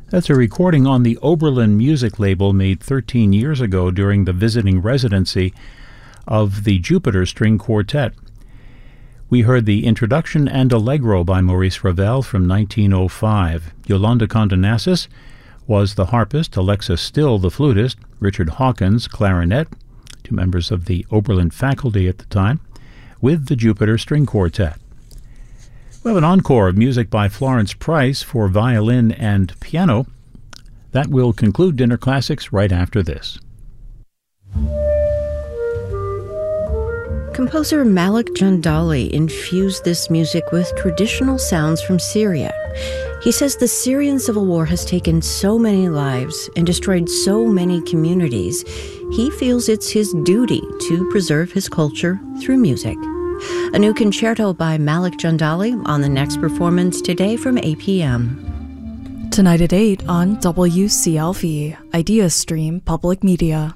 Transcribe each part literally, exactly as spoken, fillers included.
That's a recording on the Oberlin music label made thirteen years ago during the visiting residency of the Jupiter String Quartet. We heard the introduction and Allegro by Maurice Ravel from nineteen oh five. Yolanda Condonassis was the harpist, Alexa Still the flutist, Richard Hawkins clarinet, two members of the Oberlin faculty at the time, with the Jupiter String Quartet. We have an encore of music by Florence Price for violin and piano. That will conclude Dinner Classics right after this. Composer Malik Jandali infused this music with traditional sounds from Syria. He says the Syrian civil war has taken so many lives and destroyed so many communities. He feels it's his duty to preserve his culture through music. A new concerto by Malik Jandali on the next performance today from eight p.m. Tonight at eight on W C L V, Idea Stream Public Media.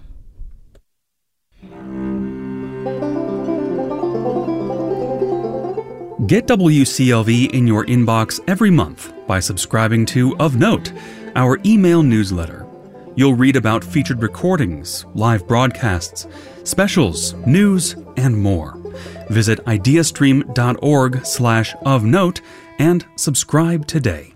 Get W C L V in your inbox every month by subscribing to Of Note, our email newsletter. You'll read about featured recordings, live broadcasts, specials, news, and more. Visit ideastream.org slash of note and subscribe today.